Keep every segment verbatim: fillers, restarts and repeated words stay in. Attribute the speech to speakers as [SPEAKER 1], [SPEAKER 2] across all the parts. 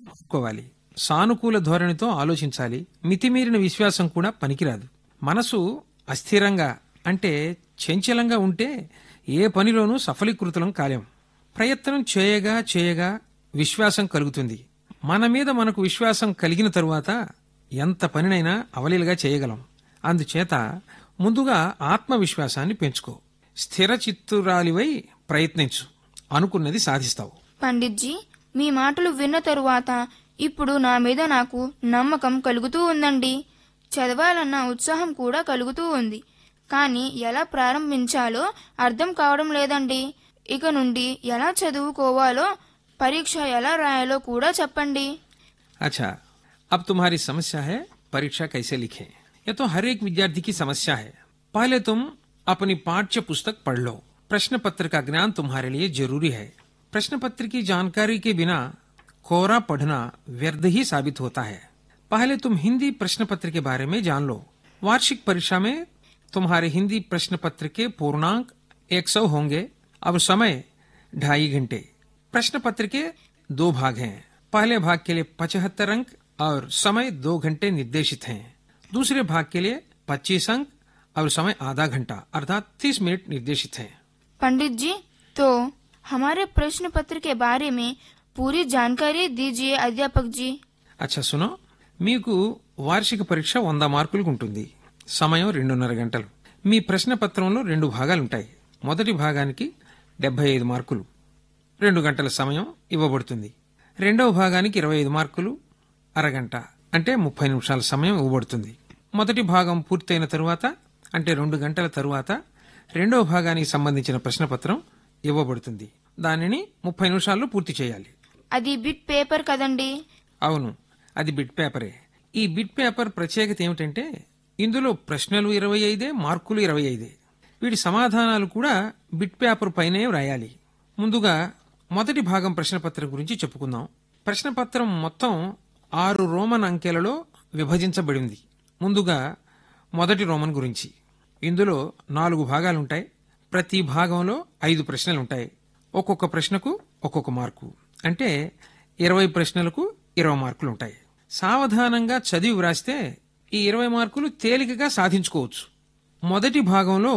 [SPEAKER 1] కోవాలి. సానుకూల ధోరణితో ఆలోచించాలి. మితిమీరిన విశ్వాసం కూడా పనికిరాదు. మనసు అస్థిరంగా అంటే చంచలంగా ఉంటే ఏ పనిలోనూ సఫలీకృతులం కాలేం. ప్రయత్నం చేయగా చేయగా విశ్వాసం కలుగుతుంది. మన మీద మనకు విశ్వాసం కలిగిన తరువాత ఎంత పనినైనా అవలీలగా చేయగలం. అందుచేత ముందుగా ఆత్మవిశ్వాసాన్ని పెంచుకో. స్థిర చిత్తురాలివై ప్రయత్నించు. అనుకున్నది సాధిస్తావు.
[SPEAKER 2] పండిట్జీ, మీ మాటలు విన్న తరువాత ఇప్పుడు నా మీద నాకు నమ్మకం కలుగుతూ ఉందండి. చదవాలన్న ఉత్సాహం కూడా కలుగుతూ ఉంది. కానీ ఎలా ప్రారంభించాలో అర్థం కావడం లేదండి. ఇక నుండి ఎలా చదువుకోవాలో, పరీక్ష ఎలా రాయాలో కూడా చెప్పండి.
[SPEAKER 1] अच्छा, अब तुम्हारी समस्या है परीक्षा कैसे लिखें. यह तो हर एक विद्यार्थी की समस्या है. पहले तुम अपनी पाठ्य पुस्तक पढ़ लो. प्रश्न पत्र का ज्ञान तुम्हारे लिए जरूरी है. प्रश्न पत्र की जानकारी के बिना कोरा पढ़ना व्यर्थ ही साबित होता है. पहले तुम हिंदी प्रश्न पत्र के बारे में जान लो. वार्षिक परीक्षा में तुम्हारे हिंदी प्रश्न पत्र के पूर्णांक एक सौ होंगे. अब समय ढाई घंटे. प्रश्न पत्र के दो भाग हैं. पहले भाग के लिए पचहत्तर अंक और समय दो घंटे निर्देशित हैं. दूसरे भाग के लिए पच्चीस अंक और समय आधा घंटा अर्थात तीस मिनट निर्देशित हैं.
[SPEAKER 2] पंडित जी, तो हमारे प्रश्न पत्र के बारे में पूरी जानकारी दीजिए अध्यापक जी.
[SPEAKER 1] अच्छा सुनो, మీకు వార్షిక పరీక్ష వంద మార్కులకు ఉంటుంది. సమయం రెండున్నర గంటలు. మీ ప్రశ్న పత్రంలో రెండు భాగాలుంటాయి. మొదటి భాగానికి డెబ్బై ఐదు మార్కులు, రెండు గంటల సమయం ఇవ్వబడుతుంది. రెండవ భాగానికి ఇరవై ఐదు మార్కులు, అరగంట అంటే ముప్పై నిమిషాల సమయం ఇవ్వబడుతుంది. మొదటి భాగం పూర్తయిన తరువాత అంటే రెండు గంటల తరువాత రెండవ భాగానికి సంబంధించిన ప్రశ్నపత్రం ఇవ్వబడుతుంది. దానిని ముప్పై నిమిషాల్లో పూర్తి చేయాలి.
[SPEAKER 2] అది బిట్ పేపర్ కదండి?
[SPEAKER 1] అవును, అది బిట్ పేపరే. ఈ బిట్ పేపర్ ప్రత్యేకత ఏమిటంటే ఇందులో ప్రశ్నలు ఇరవై ఐదే, మార్కులు ఇరవై ఐదే. వీటి సమాధానాలు కూడా బిట్ పేపర్ పైనే వ్రాయాలి. ముందుగా మొదటి భాగం ప్రశ్నపత్రం గురించి చెప్పుకుందాం. ప్రశ్నపత్రం మొత్తం ఆరు రోమన్ అంకెలలో విభజించబడింది. ముందుగా మొదటి రోమన్ గురించి. ఇందులో నాలుగు భాగాలుంటాయి. ప్రతి భాగంలో ఐదు ప్రశ్నలుంటాయి. ఒక్కొక్క ప్రశ్నకు ఒక్కొక్క మార్కు, అంటే ఇరవై ప్రశ్నలకు ఇరవై మార్కులుంటాయి. సావధానంగా చదివి వ్రాస్తే ఈ ఇరవై మార్కులు తేలికగా సాధించుకోవచ్చు. మొదటి భాగంలో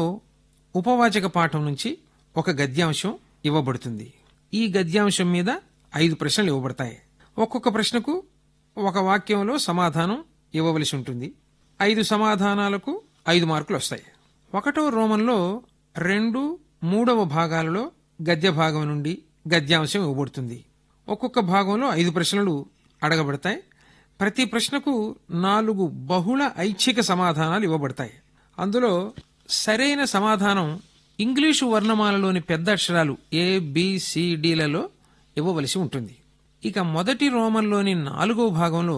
[SPEAKER 1] ఉపవాచక పాఠం నుంచి ఒక గద్యాంశం ఇవ్వబడుతుంది. ఈ గద్యాంశం మీద ఐదు ప్రశ్నలు ఇవ్వబడతాయి. ఒక్కొక్క ప్రశ్నకు ఒక వాక్యంలో సమాధానం ఇవ్వవలసి ఉంటుంది. ఐదు సమాధానాలకు ఐదు మార్కులు వస్తాయి. ఒకటో రోమన్లో రెండు మూడవ భాగాలలో గద్య భాగం నుండి గద్యాంశం ఇవ్వబడుతుంది. ఒక్కొక్క భాగంలో ఐదు ప్రశ్నలు అడగబడతాయి. ప్రతి ప్రశ్నకు నాలుగు బహుళ ఐచ్ఛిక సమాధానాలు ఇవ్వబడతాయి. అందులో సరైన సమాధానం ఇంగ్లీషు వర్ణమాలలోని పెద్ద అక్షరాలు ఏ బి సి డిలలో ఇవ్వవలసి ఉంటుంది. ఇక మొదటి రోమన్లోని నాలుగో భాగంలో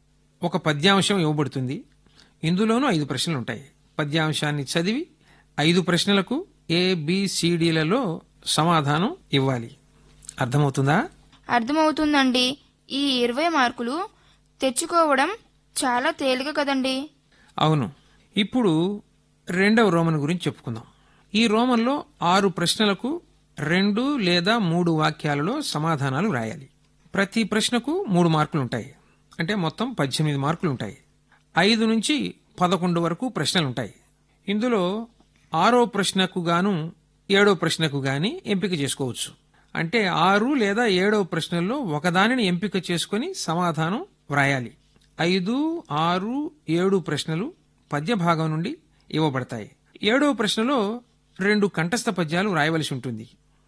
[SPEAKER 1] ఒక పద్యాంశం ఇవ్వబడుతుంది. ఇందులోనూ ఐదు ప్రశ్నలు ఉంటాయి. పద్యాంశాన్ని చదివి ఐదు ప్రశ్నలకు ఏ బి సి డిలలో సమాధానం ఇవ్వాలి. అర్థమవుతుందా?
[SPEAKER 2] అర్థమవుతుందండి. ఈ ఇరవై మార్కులు తెచ్చుకోవడం చాలా తేలిక కదండి?
[SPEAKER 1] అవును. ఇప్పుడు రెండవ రోమన్ గురించి చెప్పుకుందాం. ఈ రోమన్లో ఆరు ప్రశ్నలకు రెండు లేదా మూడు వాక్యాలలో సమాధానాలు రాయాలి. ప్రతి ప్రశ్నకు మూడు మార్కులుంటాయి. అంటే మొత్తం పద్దెనిమిది మార్కులుంటాయి. ఐదు నుంచి పదకొండు వరకు ప్రశ్నలుంటాయి. ఇందులో ఆరో ప్రశ్నకు గాను ఏడో ప్రశ్నకు గాని ఎంపిక చేసుకోవచ్చు. అంటే ఆరు లేదా ఏడో ప్రశ్నల్లో ఒకదానిని ఎంపిక చేసుకుని సమాధానం వ్రాయాలి. ఐదు, ఆరు, ఏడు ప్రశ్నలు పద్య భాగం నుండి ఇవ్వబడతాయి. ఏడో ప్రశ్నలో రెండు కంఠస్థ పద్యాలు రాయవలసి ఉంటుంది.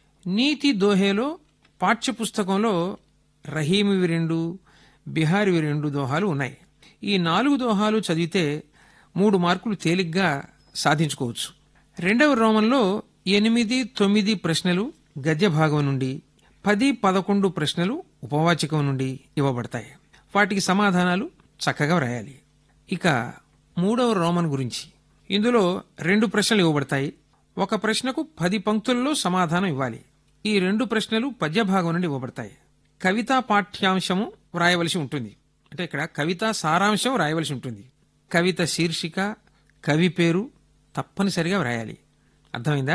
[SPEAKER 1] నీతి దోహేలో పాఠ్యపుస్తకంలో రహీమివి రెండు, బిహారీవి రెండు దోహాలు ఉన్నాయి. ఈ నాలుగు దోహాలు చదివితే మూడు మార్కులు తేలిగ్గా సాధించుకోవచ్చు. రెండవ రోమన్లో ఎనిమిది, తొమ్మిది ప్రశ్నలు గద్య భాగం నుండి, పది, పదకొండు ప్రశ్నలు ఉపవాచకం నుండి ఇవ్వబడతాయి. వాటికి సమాధానాలు చక్కగా వ్రాయాలి. ఇక మూడవ రోమన్ గురించి. ఇందులో రెండు ప్రశ్నలు ఇవ్వబడతాయి. ఒక ప్రశ్నకు పది పంక్తుల్లో సమాధానం ఇవ్వాలి. ఈ రెండు ప్రశ్నలు పద్య భాగం నుండి ఇవ్వబడతాయి. కవితా పాఠ్యాంశము వ్రాయవలసి ఉంటుంది. అంటే ఇక్కడ కవితా సారాంశం వ్రాయవలసి ఉంటుంది. కవిత శీర్షిక, కవి పేరు తప్పనిసరిగా వ్రాయాలి. అర్థమైందా?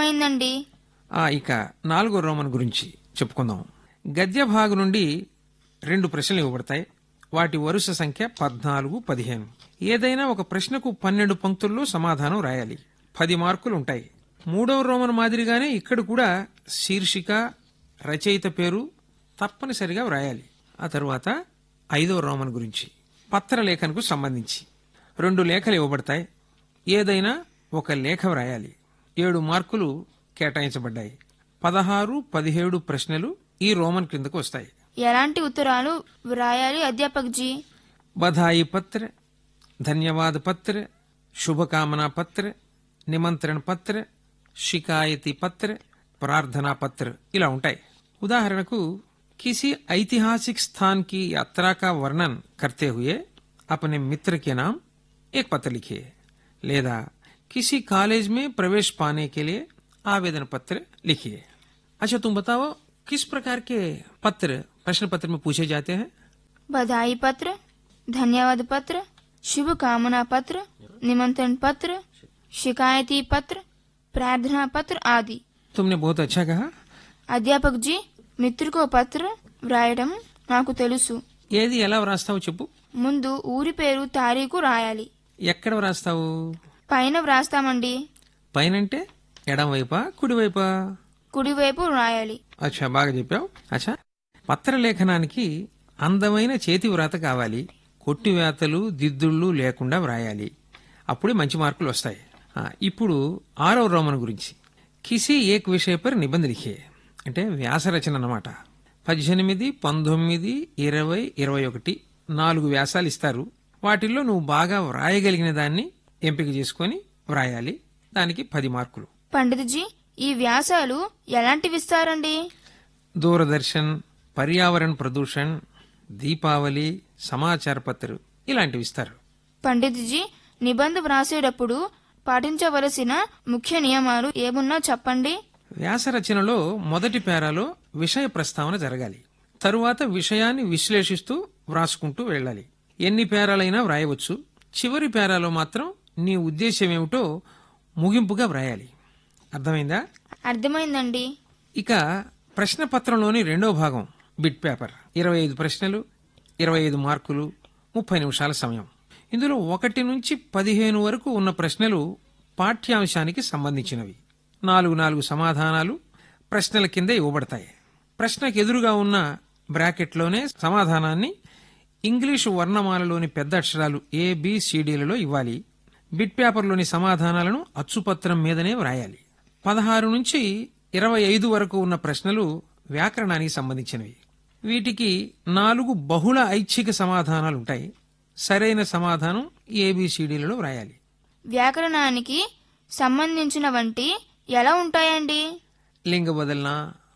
[SPEAKER 2] అర్థమైందండి.
[SPEAKER 1] ఇక నాలుగో రోమన్ గురించి చెప్పుకుందాం. గద్య భాగం నుండి రెండు ప్రశ్నలు ఇవ్వబడతాయి. వాటి వరుస సంఖ్య పద్నాలుగు పదిహేను. ఏదైనా ఒక ప్రశ్నకు పన్నెండు పంక్తుల్లో సమాధానం రాయాలి. పది మార్కులు ఉంటాయి. మూడవ రోమన్ మాదిరిగానే ఇక్కడ కూడా శీర్షిక, రచయిత పేరు తప్పనిసరిగా వ్రాయాలి. ఆ తరువాత ఐదవ రోమన్ గురించి పత్రలేఖనకు సంబంధించి రెండు లేఖలు ఇవ్వబడతాయి. ఏదైనా ఒక లేఖ వ్రాయాలి. ఏడు మార్కులు కేటాయించబడ్డాయి. పదహారు పదిహేడు ప్రశ్నలు ఈ రోమన్ క్రిందకు వస్తాయి.
[SPEAKER 2] ఎలాంటి ఉత్తరాలు వ్రాయాలి అధ్యాపక్ జీ?
[SPEAKER 1] బధాయి పత్ర, ధన్యవాద పత్ర, శుభకామనా పత్ర, నిమంత్రణ పత్ర, शिकायती पत्र, प्रार्थना पत्र ఇలా ఉంటాయి. ఉదాహరణకు किसी ऐतिहासिक स्थान की यात्रा का वर्णन करते हुए अपने मित्र के नाम एक पत्र लिखिए, లేదా किसी कॉलेज में प्रवेश पाने के लिए आवेदन पत्र लिखिए. अच्छा, तुम बताओ किस प्रकार के पत्र प्रश्न पत्र में पूछे जाते हैं?
[SPEAKER 2] बधाई पत्र, धन्यवाद पत्र, शुभकामना पत्र, निमंत्रण पत्र, शिकायती पत्र, प्रार्थना पत्र आदि.
[SPEAKER 1] तुमने बहुत अच्छा कहा.
[SPEAKER 2] అధ్యాపక్ జీ, మిత్రుకో పత్ర వ్రాయడం నాకు తెలుసు.
[SPEAKER 1] ఏది ఎలా వ్రాస్తావు చెప్పు.
[SPEAKER 2] ముందు ఊరి పేరు, తారీఖు రాయాలి.
[SPEAKER 1] ఎక్కడ వ్రాస్తావు?
[SPEAKER 2] పైన వ్రాస్తామండి.
[SPEAKER 1] పైనంటే ఎడం వైపా కుడివైపా?
[SPEAKER 2] కుడివైపు రాయాలి.
[SPEAKER 1] అచ్చా, బాగా చెప్పావు. అచ్చా, పత్రలేఖనానికి అందమైన చేతి వ్రాత కావాలి. కొట్టివేతలు దిద్దుళ్ళు లేకుండా వ్రాయాలి. అప్పుడే మంచి మార్కులు వస్తాయి. ఇప్పుడు ఆరవ రోమన్ గురించి కిసి ఏక్ విషయ పర్ నిబంధ లిఖే అంటే వ్యాసరచన అన్నమాట. పద్దెనిమిది పంతొమ్మిది ఇరవై ఇరవై ఒకటి నాలుగు వ్యాసాలు ఇస్తారు. వాటిల్లో నువ్వు బాగా వ్రాయగలిగిన దాన్ని ఎంపిక చేసుకుని వ్రాయాలి. దానికి పది మార్కులు.
[SPEAKER 2] పండితజీ, ఈ వ్యాసాలు ఎలాంటివి ఇస్తారండి?
[SPEAKER 1] దూరదర్శన్, పర్యావరణ ప్రదూషణ్, దీపావళి, సమాచార పత్ర ఇలాంటివి ఇస్తారు.
[SPEAKER 2] పండితజీ, నిబంధ వ్రాసేటప్పుడు పాటించవలసిన ముఖ్య నియమాలు ఏమున్నా చెప్పండి.
[SPEAKER 1] వ్యాసరచనలో మొదటి పేరాలో విషయ ప్రస్తావన జరగాలి. తరువాత విషయాన్ని విశ్లేషిస్తూ వ్రాసుకుంటూ వెళ్ళాలి. ఎన్ని పేరాలైనా వ్రాయవచ్చు. చివరి పేరాలో మాత్రం నీ ఉద్దేశ్యం ఏమిటో ముగింపుగా వ్రాయాలి. అర్థమైందా?
[SPEAKER 2] అర్థమైందండి.
[SPEAKER 1] ఇక ప్రశ్నపత్రంలోని రెండో భాగం బిట్ పేపర్. ఇరవై ఐదు ప్రశ్నలు, ఇరవై ఐదు మార్కులు, ముప్పై నిమిషాల సమయం. ఇందులో ఒకటి నుంచి పదిహేను వరకు ఉన్న ప్రశ్నలు పాఠ్యాంశానికి సంబంధించినవి. నాలుగు నాలుగు సమాధానాలు ప్రశ్నల కింద ఇవ్వబడతాయి. ప్రశ్నకు ఎదురుగా ఉన్న బ్రాకెట్లోనే సమాధానాన్ని ఇంగ్లీషు వర్ణమాలలోని పెద్ద అక్షరాలు ఏబిసిడీలలో ఇవ్వాలి. బిట్ పేపర్లోని సమాధానాలను అచ్చుపత్రం మీదనే వ్రాయాలి. పదహారు నుంచి ఇరవై ఐదు వరకు ఉన్న ప్రశ్నలు వ్యాకరణానికి సంబంధించినవి. వీటికి నాలుగు బహుళ ఐచ్ఛిక సమాధానాలుంటాయి. సరైన సమాధానం ఏబిసిడీలలో వ్రాయాలి.
[SPEAKER 2] వ్యాకరణానికి సంబంధించిన వంటి ఎలా ఉంటాయండి?
[SPEAKER 1] లింగ బదలనా,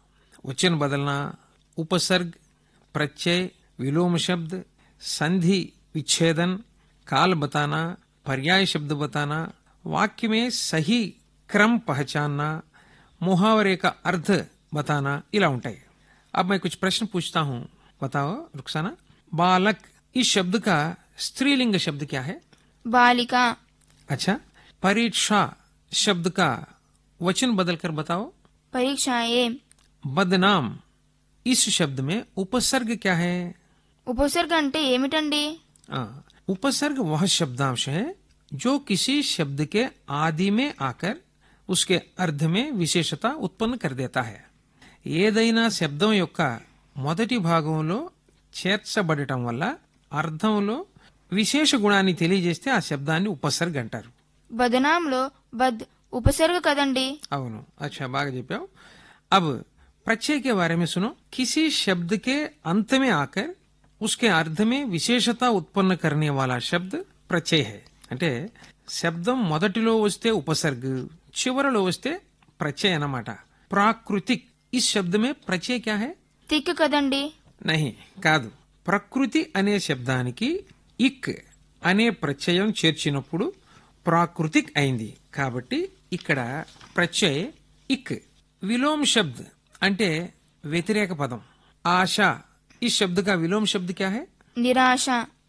[SPEAKER 1] वचन बदलना, उपसर्ग, प्रत्यय, विलोम शब्द, संधि विच्छेदन, काल बताना, पर्याय शब्द बताना, वाक्य में सही क्रम पहचानना, मुहावरे का अर्थ बताना ఇలా ఉంటాయి. अब मैं कुछ प्रश्न पूछता हूँ, बताओ रुखसाना. बालक इस शब्द का स्त्रीलिंग शब्द क्या है?
[SPEAKER 2] बालिका.
[SPEAKER 1] अच्छा, परीक्षा शब्द का वचन बदलकर बताओ.
[SPEAKER 2] परीक्षाएं.
[SPEAKER 1] बदनाम इस शब्द में उपसर्ग क्या है?
[SPEAKER 2] उपसर्ग అంటే ఏమిటండి?
[SPEAKER 1] आ, उपसर्ग वह शब्दांश है जो किसी शब्द के आदि में आकर उसके अर्थ में विशेषता उत्पन्न कर देता है. ఏదైనా శబ్దం యొక్క మొదటి భాగంలో చేర్చబడటం వల్ల అర్థంలో విశేష గుణాన్ని తెలియజేస్తే ఆ శబ్దాన్ని ఉపసర్గ అంటారు.
[SPEAKER 2] బదనాంలో బద్ ఉపసర్గ కదండి?
[SPEAKER 1] అవును. अच्छा, బాగా చెప్పావు. अब प्रत्यय के बारे में सुनो. किसी शब्द के अंत में आकर उसके अर्थ में विशेषता उत्पन्न करने वाला शब्द प्रत्यय है. అంటే శబ్దం మొదటిలో వస్తే ఉపసర్గ, చివరలో వస్తే ప్రత్యయ అన్నమాట. ప్రాకృతిక్ इस शब्द में प्रत्यय क्या है?
[SPEAKER 2] తిక్ కదండి?
[SPEAKER 1] नहीं, కాదు. ప్రకృతి అనే శబ్దానికి ఇక్ అనే ప్రత్యయం చేర్చినప్పుడు ప్రాకృతిక్ అయింది. కాబట్టి ఇక్కడ ప్రత్యయ ఇక్. విలోम शब्द అంటే వ్యతిరేక పదం. आशा इस शब्द का विलोम शब्द क्या है?
[SPEAKER 2] निराश.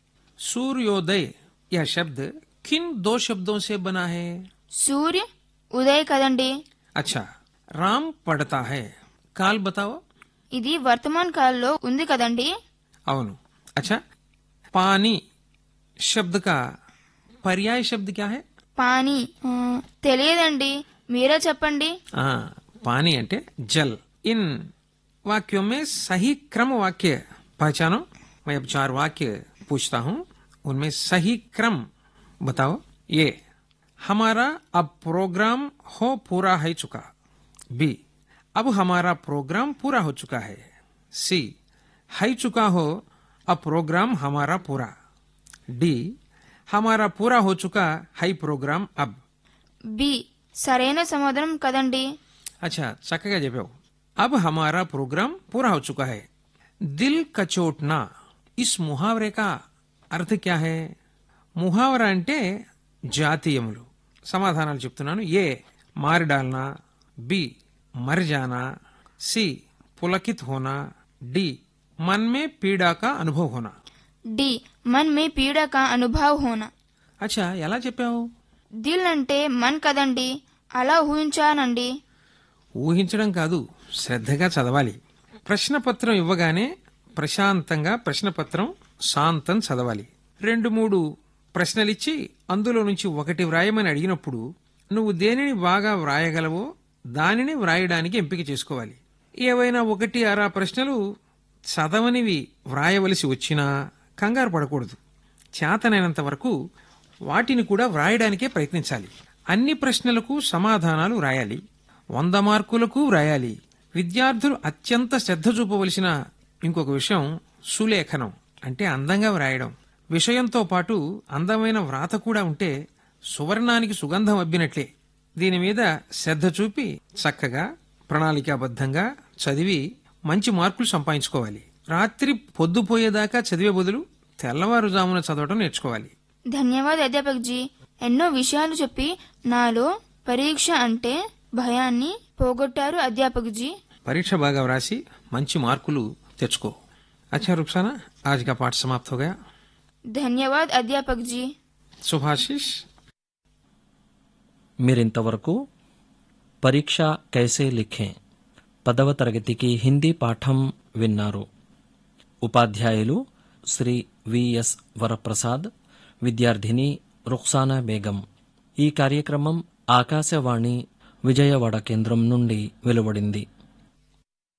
[SPEAKER 1] सूर्योदय यह शब्द किन दो शब्दों से बना है?
[SPEAKER 2] सूर्य उदय కదండి?
[SPEAKER 1] अच्छा, राम पढ़ता है. काल बताओ.
[SPEAKER 2] ఇది వర్తమాన కాలంలో ఉంది కదండి?
[SPEAKER 1] అవును. अच्छा, पानी शब्द का पर्याय शब्द क्या है?
[SPEAKER 2] పానీ ఆ, తెలియదండి, మీరే చెప్పండి.
[SPEAKER 1] आ, पानी అంటే जल. इन वाक्यों में सही क्रम वाक्य पहचानो. मैं अब चार वाक्य पूछता हूँ, उनमें सही क्रम बताओ. ये हमारा अब प्रोग्राम हो पूरा है चुका. बी अब हमारा प्रोग्राम पूरा हो चुका है. सी है चुका हो अब प्रोग्राम हमारा पूरा. डी हमारा पूरा हो चुका है प्रोग्राम अब.
[SPEAKER 2] బి సరైన సమాధానం కదండి.
[SPEAKER 1] अच्छा, చక్కగా చెప్పావు. अब हमारा प्रोग्राम पूरा हो चुका है. दिल कचोटना, इस मुहावरे का अर्थ क्या है? ముహావరా అంటే జాతీయములు. సమాధానాలు చెప్తున్నాను. ఏ మారి డాల్నా, బి మర్ జానా, సి పులకిత్ హోనా, డి మన్ మే పీడా కా అనుభవ్ హోనా.
[SPEAKER 2] డి మన్ మే పీడ కా అనుభవ్ హోనా.
[SPEAKER 1] అచ్చా, ఎలా చెప్పావు?
[SPEAKER 2] దిల్ అంటే మన్ కదండి, అలా ఊహించానండి.
[SPEAKER 1] ఊహించడం కాదు, శ్రద్ధగా చదవాలి. ప్రశ్నపత్రం ఇవ్వగానే ప్రశాంతంగా ప్రశ్నపత్రం శాంతం చదవాలి. రెండు మూడు ప్రశ్నలిచ్చి అందులో నుంచి ఒకటి వ్రాయమని అడిగినప్పుడు నువ్వు దేనిని బాగా వ్రాయగలవో దానిని వ్రాయడానికి ఎంపిక చేసుకోవాలి. ఏవైనా ఒకటి అరా ప్రశ్నలు చదవనివి వ్రాయవలసి వచ్చినా కంగారు పడకూడదు. చేతనైనంత వరకు వాటిని కూడా వ్రాయడానికే ప్రయత్నించాలి. అన్ని ప్రశ్నలకు సమాధానాలు వ్రాయాలి. వంద మార్కులకు వ్రాయాలి. విద్యార్థులు అత్యంత శ్రద్ధ చూపవలసిన ఇంకొక విషయం సులేఖనం, అంటే అందంగా వ్రాయడం. విషయంతో పాటు అందమైన వ్రాత కూడా ఉంటే సువర్ణానికి సుగంధం అబ్బినట్లే. దీని మీద శ్రద్ధ చూపి చక్కగా ప్రణాళికాబద్ధంగా చదివి మంచి మార్కులు సంపాదించుకోవాలి. రాత్రి పొద్దుపోయేదాకా చదివే బదులు తెల్లవారుజామున చదవటం నేర్చుకోవాలి.
[SPEAKER 2] ధన్యవాద్ అధ్యాపక్ జీ. ఎన్నో విషయాలు చెప్పి నాలో పరీక్ష అంటే భయాన్ని పోగొట్టారు అధ్యాపక్ జీ.
[SPEAKER 1] పరీక్ష బాగా వ్రాసి మంచి మార్కులు తెచ్చుకో. अच्छा रुखसाना, आज का पाठ समाप्त हो गया.
[SPEAKER 2] ధన్యవాద్ అధ్యాపక్ జీ.
[SPEAKER 1] శుభాశిష్.
[SPEAKER 3] మీరింతవరకు పరీక్ష కైసే లిఖే పదవ తరగతికి హిందీ పాఠం విన్నారు. ఉపాధ్యాయులు శ్రీ విఎస్ వరప్రసాద్, విద్యార్థిని రుఖ్సానా బేగం. ఈ కార్యక్రమం ఆకాశవాణి విజయవాడ కేంద్రం నుండి వెలువడింది.